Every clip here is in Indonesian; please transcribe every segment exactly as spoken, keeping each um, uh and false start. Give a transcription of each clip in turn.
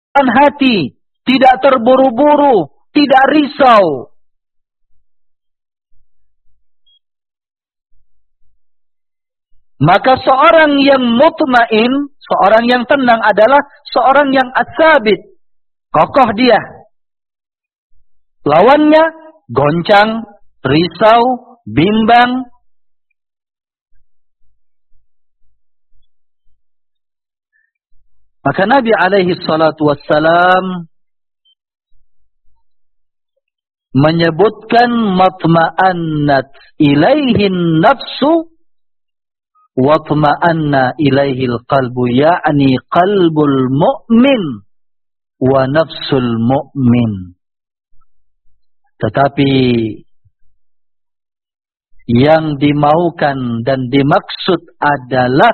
hati, tidak terburu-buru, tidak risau. Maka seorang yang mutmain, seorang yang tenang adalah seorang yang as-sabit, kokoh dia. Lawannya goncang, risau, bimbang. Maka Nabi alaihi salatu wassalam menyebutkan matma'annat ilaihin nafsu watma'anna ilaihil qalbu, ya'ni qalbul mu'min wa nafsul mu'min. Tetapi yang dimaukan dan dimaksud adalah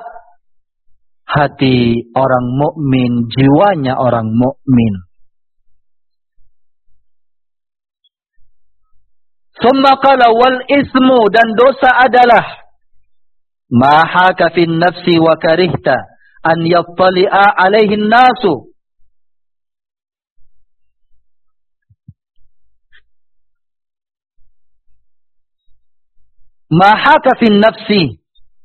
hati orang mukmin, jiwanya orang mukmin. Summa qala wal ismu, dan dosa adalah ma haka fin nafsi wa karihta an yattali'a alaihi nasu. Ma haka fin nafsi,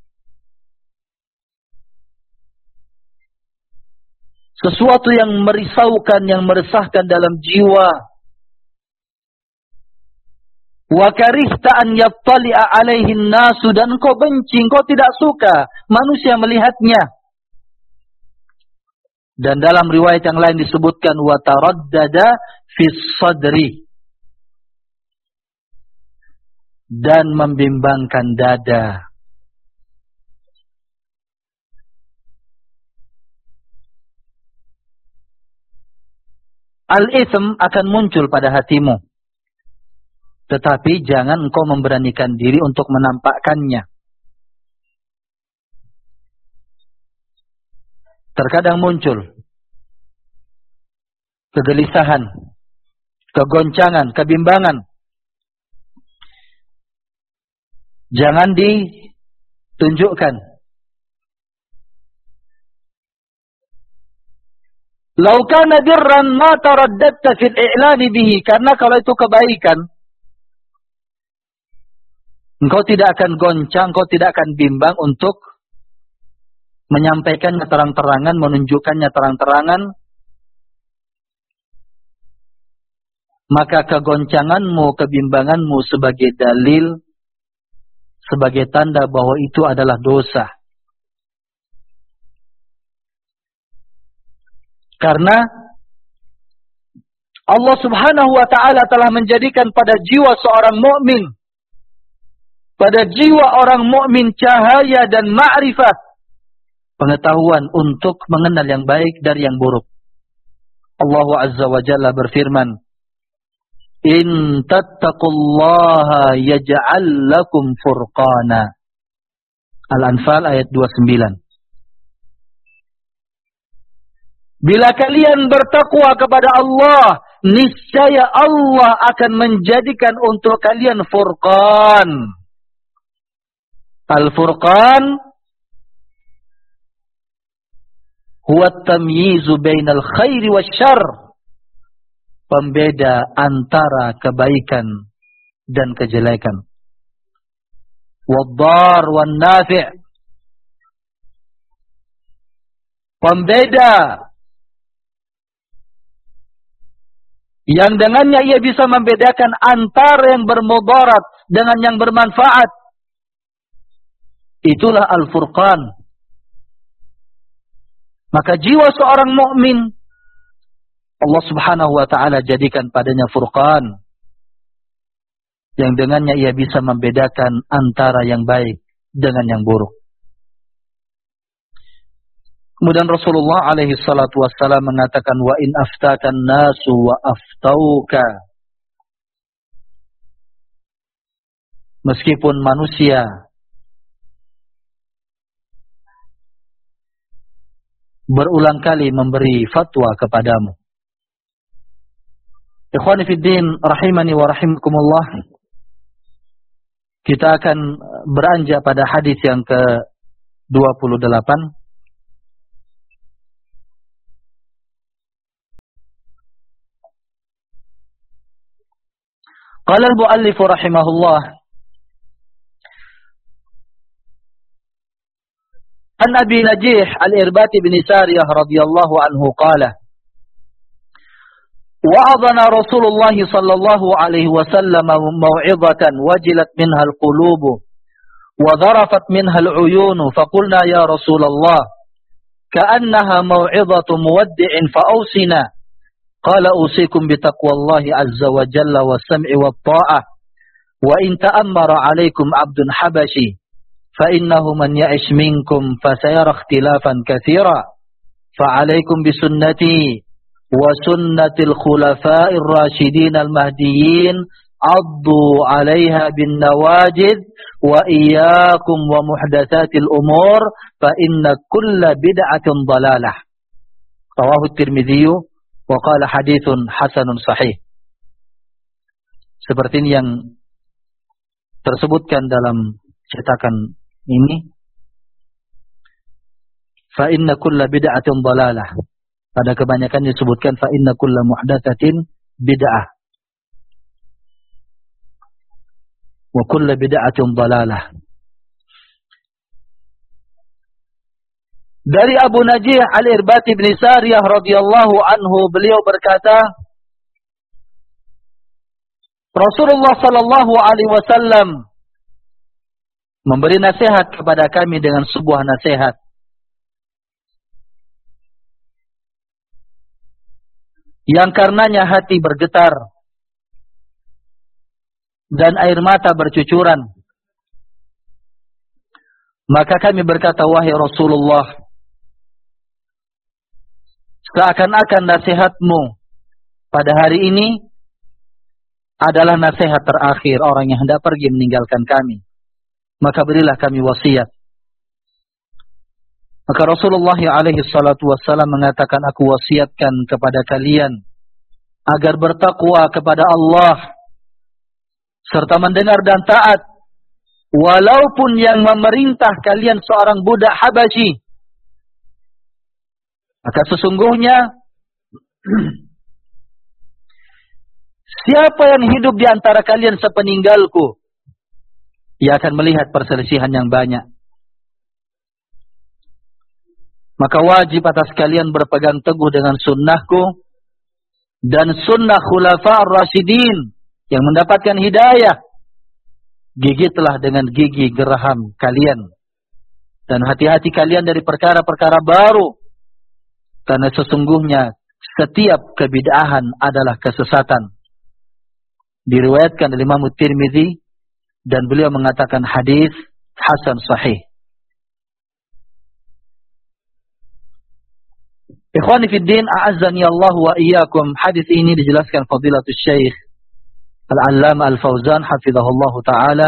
sesuatu yang merisaukan, yang meresahkan dalam jiwa. Wa karihta an yattali'a alaihi nasu, dan engkau benci, engkau tidak suka manusia melihatnya. Dan dalam riwayat yang lain disebutkan wa taraddada fis sadri, dan membimbangkan dada. Al-ithm akan muncul pada hatimu, tetapi jangan engkau memberanikan diri untuk menampakkannya. Terkadang muncul kegelisahan, kegoncangan, kebimbangan. Jangan ditunjukkan. Lau kana birran ma taraddadta fil i'lani bihi, karena kalau itu kebaikan, engkau tidak akan goncang, engkau tidak akan bimbang untuk menyampaikannya terang-terangan, menunjukkannya terang-terangan. Maka kegoncanganmu, kebimbanganmu sebagai dalil, sebagai tanda bahwa itu adalah dosa. Karena Allah Subhanahu wa ta'ala telah menjadikan pada jiwa seorang mukmin, pada jiwa orang mukmin cahaya dan ma'rifat, pengetahuan untuk mengenal yang baik dari yang buruk. Allah Azza wa Jalla berfirman, in tattaqullaha yaj'al lakum furqana. Al-Anfal ayat dua puluh sembilan. Bila kalian bertakwa kepada Allah, niscaya Allah akan menjadikan untuk kalian furqan. Al-furqan huwa at-tamyizu bainal khairi wasyarr, pembeda antara kebaikan dan kejelekan. Wad-dar wan-nafi', pembeda yang dengannya ia bisa membedakan antara yang bermudarat dengan yang bermanfaat. Itulah al-furqan. Maka jiwa seorang mukmin, Allah Subhanahu wa ta'ala jadikan padanya furqan, yang dengannya ia bisa membedakan antara yang baik dengan yang buruk. Kemudian Rasulullah alaihi salatu wassalam mengatakan, wa in aftakan nasu wa aftauka. Meskipun manusia berulang kali memberi fatwa kepadamu. Ikhwani fiddin, rahimani wa rahimakumullah. Kita akan beranjak pada hadis yang ke dua puluh delapan. Qala al-muallif rahimahullah, an Abi Najih al-Irbad bin Sariyah radhiyallahu anhu qala, wa'adhana Rasulullah sallallahu alaihi wasallam maw'izatan wajilat minha al-qulub wa dharafat minha al-uyun, faqulna ya Rasulullah ka'annaha maw'izatu muwaddi'in fa'awsina. Qala usikum bitaqwallahi azza wa jalla was-sam'i wat-tha'ah wa in ta'ammara 'alaikum 'abdun habashi fa innahu man ya'ish minkum fasayara ikhtilafan katsira fa 'alaikum bisunnati wa sunnatil khulafa'ir rasyidin al-mahdiyyin 'addu 'alaiha bin nawajid wa iyyakum wa muhdatsatil umur fa inna kulla bid'atin dhalalah. Rawahu Tirmidzi wa qala haditsun hasanun sahih. Seperti ini yang tersebutkan dalam cetakan ini. Fa inna kulla bid'atin dhalalah. Pada kebanyakan disebutkan fa inna kulla muhdatsatin bid'ah. Wa kulla bid'atin dhalalah. Dari Abu Najih al-Irbad bin Sariyah radhiyallahu anhu, beliau berkata, Rasulullah sallallahu alaihi wasallam memberi nasihat kepada kami dengan sebuah nasihat. Yang karenanya hati bergetar dan air mata bercucuran. Maka kami berkata, wahai Rasulullah, seakan-akan nasihatmu pada hari ini adalah nasihat terakhir orang yang hendak pergi meninggalkan kami. Maka berilah kami wasiat. Maka Rasulullah alaihi salatu wassalam mengatakan, aku wasiatkan kepada kalian agar bertakwa kepada Allah serta mendengar dan taat, walaupun yang memerintah kalian seorang budak Habasyi. Maka sesungguhnya siapa yang hidup di antara kalian sepeninggalku, ia akan melihat perselisihan yang banyak. Maka wajib atas kalian berpegang teguh dengan sunnahku dan sunnah khulafa ar-rasyidin yang mendapatkan hidayah. Gigitlah dengan gigi geraham kalian dan hati-hati kalian dari perkara-perkara baru. Karena sesungguhnya setiap kebid'ahan adalah kesesatan. Diriwayatkan oleh Imam Tirmidzi dan beliau mengatakan hadis hasan sahih. Ikhwani fid din, a'azzani Allah wa iyyakum. Hadis ini dijelaskan Fadilatul Syekh Al-Allamah Al-Fauzan hafizahullah taala.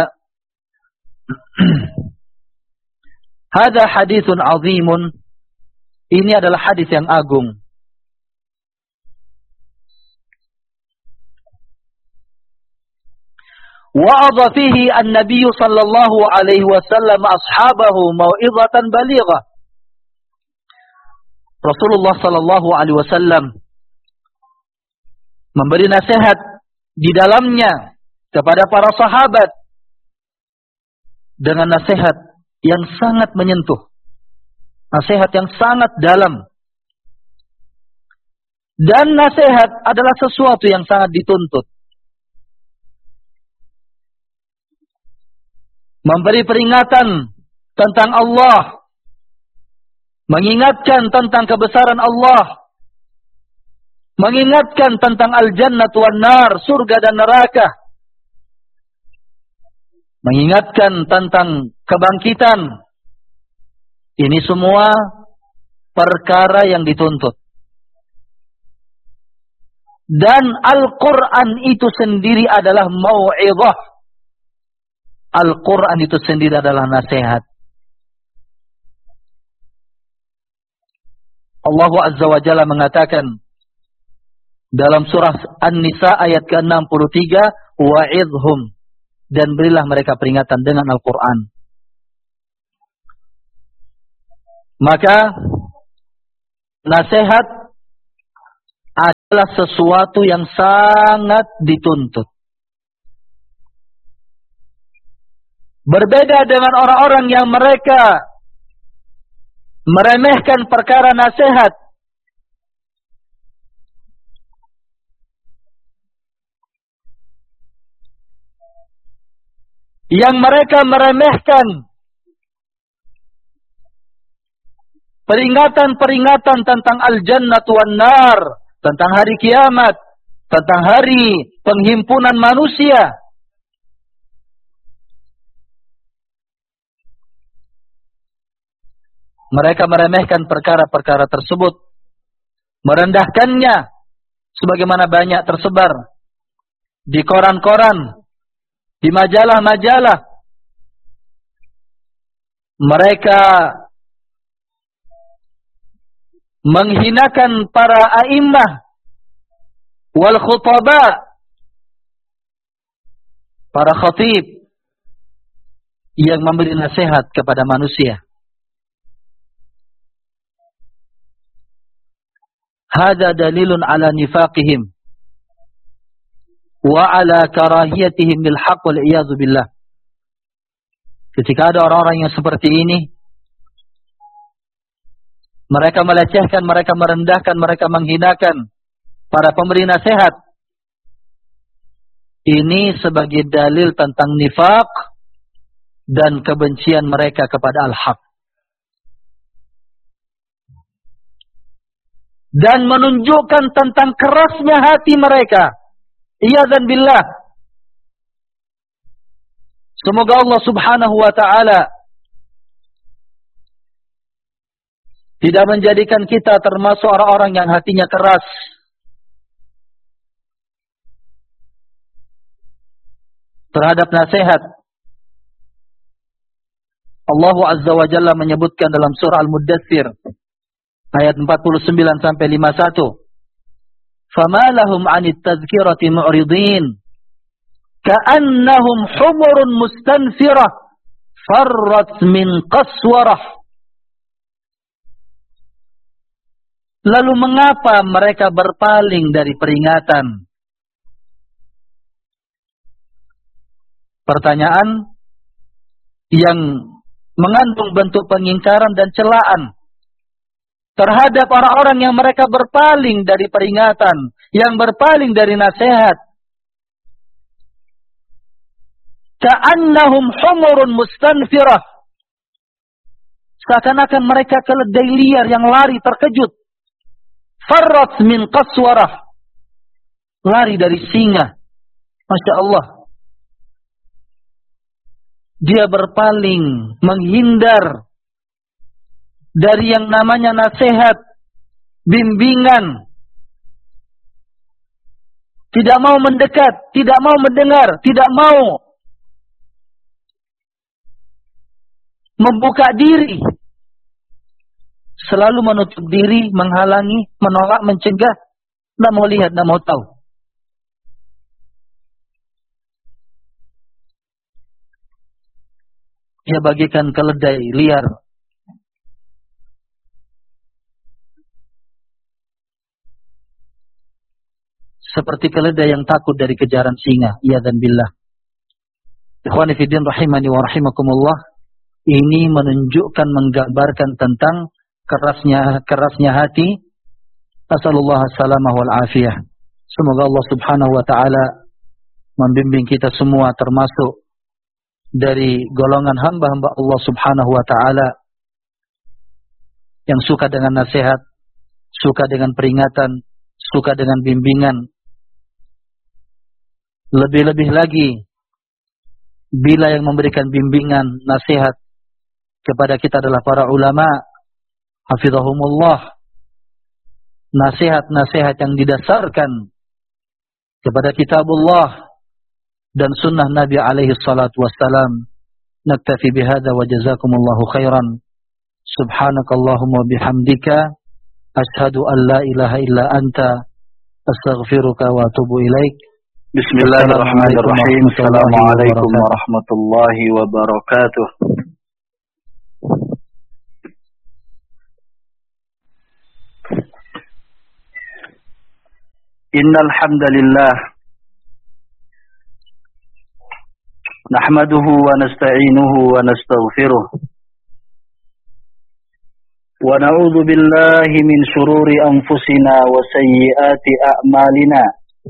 Hada haditsun azimun. Ini adalah hadis yang agung. Wa'adha fihi an-nabiy sallallahu alaihi wasallam ashabahu mau'izatan balighah. Rasulullah sallallahu alaihi wasallam memberi nasihat di dalamnya kepada para sahabat dengan nasihat yang sangat menyentuh. Nasihat yang sangat dalam. Dan nasihat adalah sesuatu yang sangat dituntut. Memberi peringatan tentang Allah. Mengingatkan tentang kebesaran Allah. Mengingatkan tentang al-jannah wan nar, surga dan neraka. Mengingatkan tentang kebangkitan. Ini semua perkara yang dituntut. Dan Al-Quran itu sendiri adalah mau'izah. Al-Quran itu sendiri adalah nasihat. Allah Azza wa Jalla mengatakan dalam surah An-Nisa ayat ke enam puluh tiga, wa'idhum, dan berilah mereka peringatan dengan Al-Quran. Maka nasihat adalah sesuatu yang sangat dituntut. Berbeda dengan orang-orang yang mereka meremehkan perkara nasihat. Yang mereka meremehkan peringatan-peringatan tentang al-jannah wan nar, tentang hari kiamat, tentang hari penghimpunan manusia. Mereka meremehkan perkara-perkara tersebut, merendahkannya, sebagaimana banyak tersebar di koran-koran, di majalah-majalah. Mereka menghinakan para a'immah wal khutaba, para khatib yang memberi nasihat kepada manusia. Hada dalilun ala nifaqihim wa ala karahiyatihim lil haqq wal iyadzu billah. Ketika ada orang-orang yang seperti ini, mereka melecehkan, mereka merendahkan, mereka menghinakan para pemberi nasihat. Ini sebagai dalil tentang nifaq dan kebencian mereka kepada al-haq. Dan menunjukkan tentang kerasnya hati mereka. Iyadzan billah. Semoga Allah subhanahu wa ta'ala tidak menjadikan kita termasuk orang-orang yang hatinya keras. Terhadap nasihat. Allah Azza wa Jalla menyebutkan dalam surah Al-Muddathir ayat empat puluh sembilan sampai lima puluh satu. Fama lahum 'anit tadhkirati mu'ridin ka'annahum humurun mustanfirah farrat min qaswarah. Lalu mengapa mereka berpaling dari peringatan? Pertanyaan yang mengandung bentuk pengingkaran dan celaan terhadap orang-orang yang mereka berpaling dari peringatan, yang berpaling dari nasihat. Ka'annahum humurun mustanfirah. Seakan-akan mereka keledai liar yang lari terkejut. Farrat min qaswarah. Lari dari singa. Masya Allah. Dia berpaling, menghindar dari yang namanya nasihat, bimbingan. Tidak mau mendekat, tidak mau mendengar, tidak mau membuka diri. Selalu menutup diri, menghalangi, menolak, mencegah. Tidak mau lihat, tidak mau tahu. Dia bagikan keledai liar. Seperti keledai yang takut dari kejaran singa. Iyadzan billah. Ikhwani fiddin rahimani wa rahimakumullah. Ini menunjukkan, menggambarkan tentang kerasnya kerasnya hati. Asallallahu salamah wal afiyah. Semoga Allah subhanahu wa ta'ala membimbing kita semua termasuk dari golongan hamba-hamba Allah subhanahu wa ta'ala yang suka dengan nasihat, suka dengan peringatan, suka dengan bimbingan. Lebih-lebih lagi bila yang memberikan bimbingan, nasihat kepada kita adalah para ulama, hafizahumullah. Nasihat-nasihat yang didasarkan kepada kitabullah dan sunnah Nabi alaihi salatu wassalam. Naktafi bihadza wa jazakumullahu khairan. Subhanakallahumma bihamdika asyhadu an la ilaha illa anta astaghfiruka wa atubu ilaik. Bismillahirrahmanirrahim. Assalamualaikum warahmatullahi wabarakatuh. Innal hamdalillah نحمده ونستعينه ونستغفره ونعوذ بالله من شرور أنفسنا وسيئات أعمالنا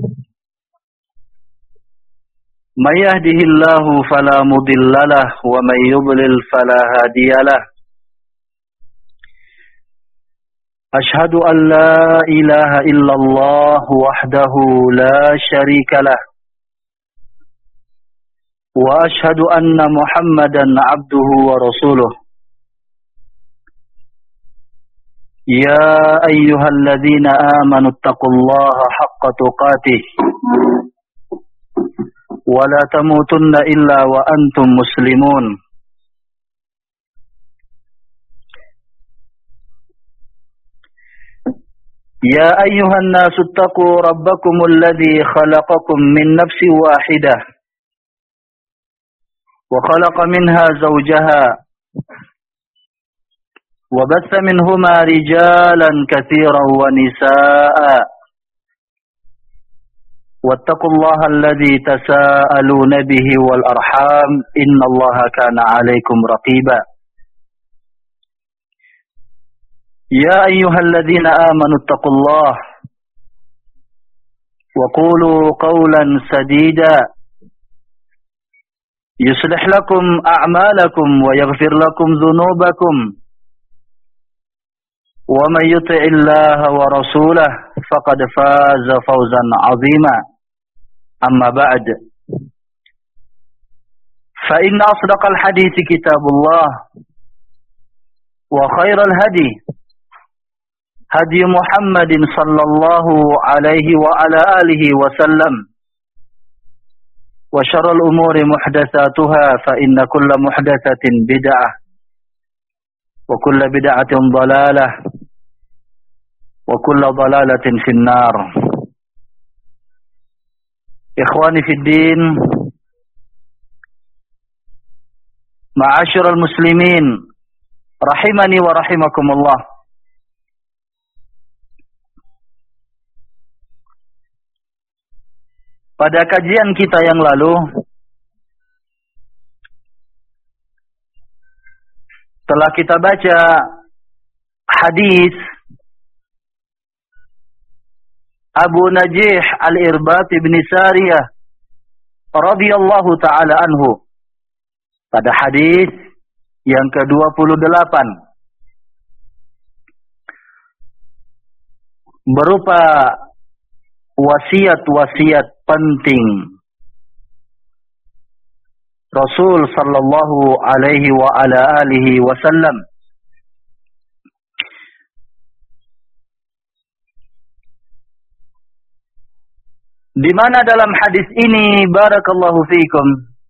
من يهده الله فلا مضل له ومن يضلل فلا هادي له أشهد أن لا إله إلا الله وحده لا شريك له وأشهد أن محمدا عبده ورسوله يا أيها الذين آمنوا اتقوا الله حق تقاته ولا تموتن إلا وأنتم مسلمون يا أيها الناس اتقوا ربكم الذي خلقكم من نفس واحدة وخلق منها زوجها وبث منهما رجالا كثيرا ونساء واتقوا الله الذي تساءلون به والأرحام إن الله كان عليكم رقيبا يا أيها الذين آمنوا اتقوا الله وقولوا قولا سديدا يصلح لكم أعمالكم ويغفر لكم ذنوبكم ومن يطع الله ورسوله فقد فاز فوزا عظيما أما بعد فإن أصدق الحديث كتاب الله وخير الهدي هدي محمد صلى الله عليه وعلى آله وسلم وشر الأمور محدثاتها فإن كل محدثة بدعة وكل بدعة ضلالة وكل ضلالة في النار إخواني في الدين معاشر المسلمين رحمني ورحمكم الله. Pada kajian kita yang lalu telah kita baca hadis Abu Najih Al-Irbad bin Sariyah radhiyallahu taala anhu pada hadis yang ke dua puluh delapan berupa wasiat-wasiat penting Rasul sallallahu alaihi wa ala alihi wasallam. Di mana dalam hadis ini barakallahu fiikum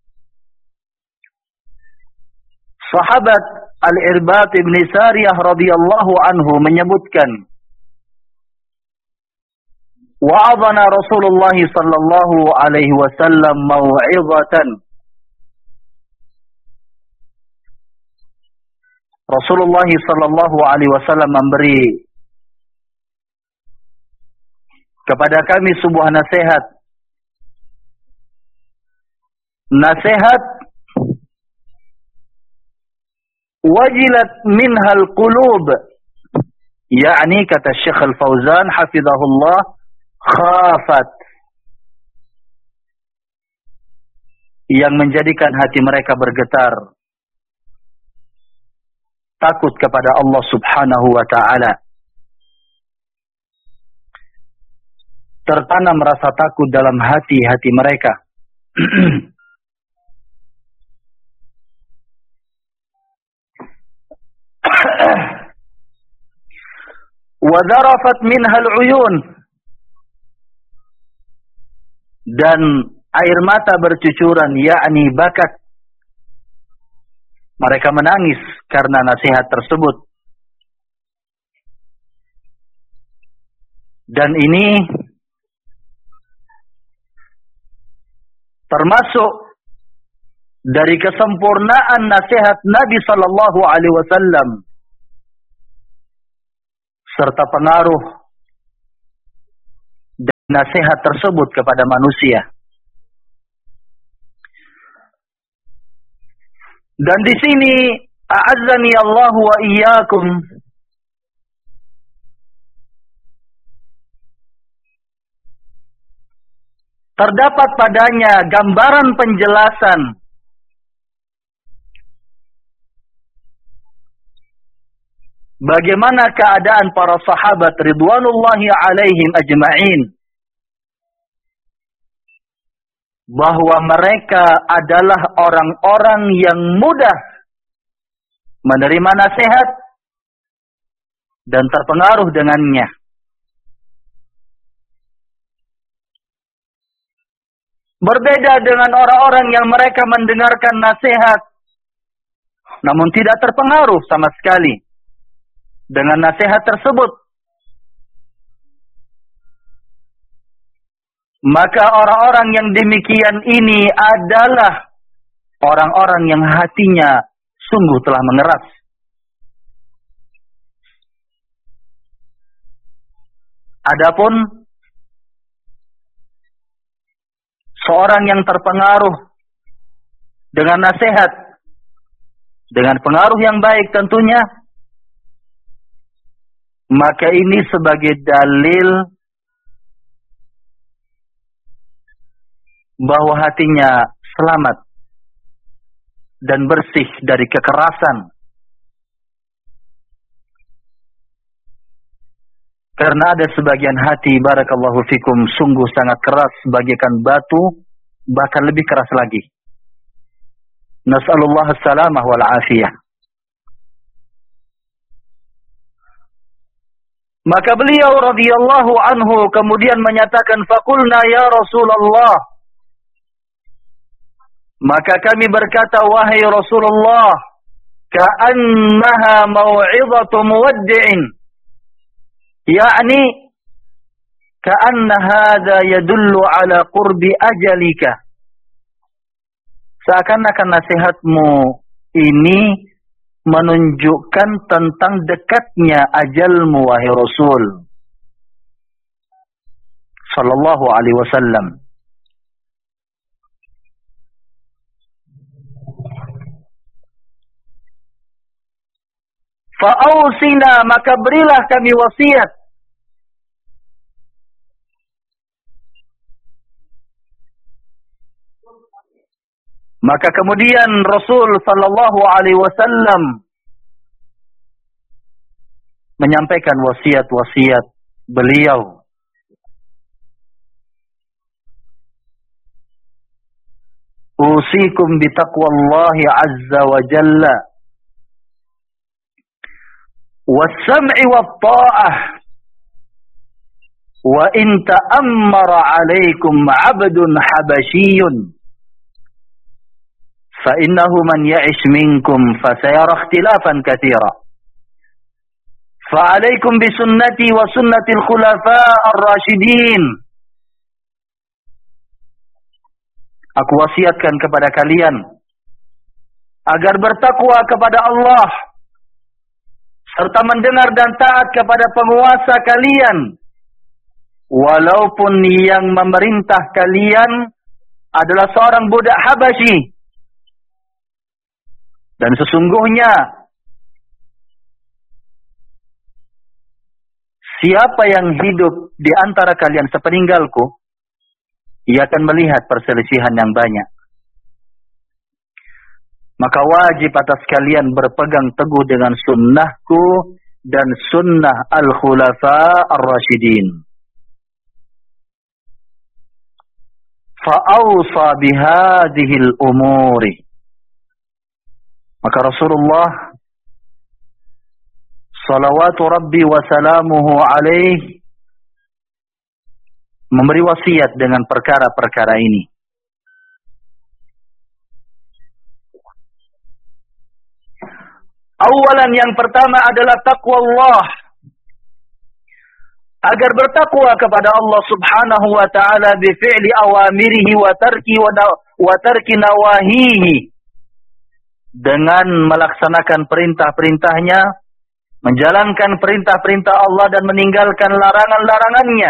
sahabat Al-Irbad bin Sariyah radhiyallahu anhu menyebutkan wa'adhana Rasulullah sallallahu alaihi wasallam mau'izatan. Rasulullah sallallahu alaihi wasallam memberi kepada kami sebuah nasihat. Nasihat wajilat minhal qulub. yakni kata Syekh Al-Fauzan hafizahullah, khafat, yang menjadikan hati mereka bergetar, takut kepada Allah Subhanahu wa taala. Tertanam rasa takut dalam hati-hati mereka. Wa dharafat minhal uyun, dan air mata bercucuran, yakni bakat. Mereka menangis karena nasihat tersebut. Dan ini termasuk dari kesempurnaan nasihat Nabi sallallahu alaihi wasallam serta pengaruh dan nasihat tersebut kepada manusia. Dan di sini a'azzani Allah wa iyyakum, terdapat padanya gambaran penjelasan bagaimana keadaan para sahabat ridwanullahi alaihim ajma'in, bahwa mereka adalah orang-orang yang mudah menerima nasihat dan terpengaruh dengannya. Berbeda dengan orang-orang yang mereka mendengarkan nasihat namun tidak terpengaruh sama sekali dengan nasihat tersebut. Maka orang-orang yang demikian ini adalah orang-orang yang hatinya sungguh telah mengeras. Adapun seorang yang terpengaruh dengan nasihat, dengan pengaruh yang baik tentunya, maka ini sebagai dalil bahwa hatinya selamat dan bersih dari kekerasan. Karena ada sebagian hati, barakallahu fikum, sungguh sangat keras, bagaikan batu, bahkan lebih keras lagi. Nas'alullah as-salamah wal afiyah. Maka beliau radhiyallahu anhu kemudian menyatakan, faqulna ya Rasulullah. Maka kami berkata, wahai Rasulullah, ka'annaha mau'izatu muwaddi'in. Yakni ka'anna hadha yadullu ala qurbi ajalika. Seakan-akan nasihatmu ini menunjukkan tentang dekatnya ajalmu, wahai Rasul sallallahu alaihi wasallam. Fa'ausina, maka berilah kami wasiat. Maka kemudian Rasul sallallahu alaihi wasallam menyampaikan wasiat-wasiat beliau. Usikum bitaqwallahi azza wa jalla was-sam'i wat-ta'ah wa in ta'ammara 'alaikum 'abdun habasyiyun fa innahu man ya'ish minkum fasayara ikhtilafan katsira fa 'alaikum bi sunnati wa sunnati al-khulafa' ar-rasyidin. Aku wasiatkan kepada kalian agar bertakwa kepada Allah serta mendengar dan taat kepada penguasa kalian, walaupun yang memerintah kalian adalah seorang budak Habasyi. Dan sesungguhnya siapa yang hidup di antara kalian sepeninggalku, ia akan melihat perselisihan yang banyak. Maka wajib atas kalian berpegang teguh dengan sunnahku dan sunnah al-khulafa ar-rasyidin. Fa'awsa bihadihil umuri. Maka Rasulullah salawatu Rabbi wa salamuhu alaih memberi wasiat dengan perkara-perkara ini. Awalan, yang pertama adalah taqwa Allah. Agar bertakwa kepada Allah subhanahu wa ta'ala bi fi'li awamirihi wa tarki wa tarki nawahihi. Dengan melaksanakan perintah-perintahnya, menjalankan perintah-perintah Allah dan meninggalkan larangan-larangannya.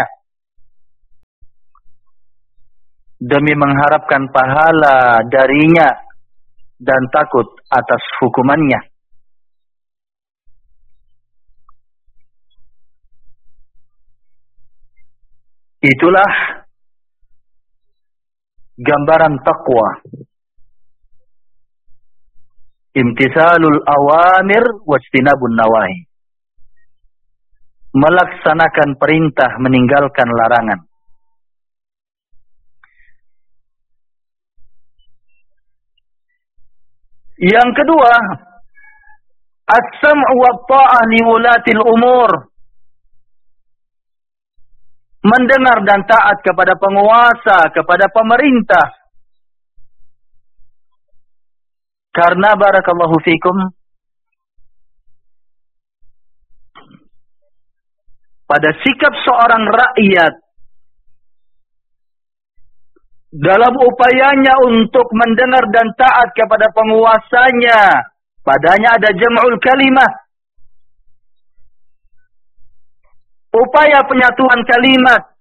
Demi mengharapkan pahala darinya dan takut atas hukumannya. Itulah gambaran takwa. Imtithalul awamir wajtinabun nawahi. Melaksanakan perintah, meninggalkan larangan. Yang kedua, as-sam'u wa ta'ah li wulatil umur. Mendengar dan taat kepada penguasa, kepada pemerintah. Karena barakallahu fikum, pada sikap seorang rakyat dalam upayanya untuk mendengar dan taat kepada penguasanya, padanya ada jam'ul kalimah. Upaya penyatuan kalimat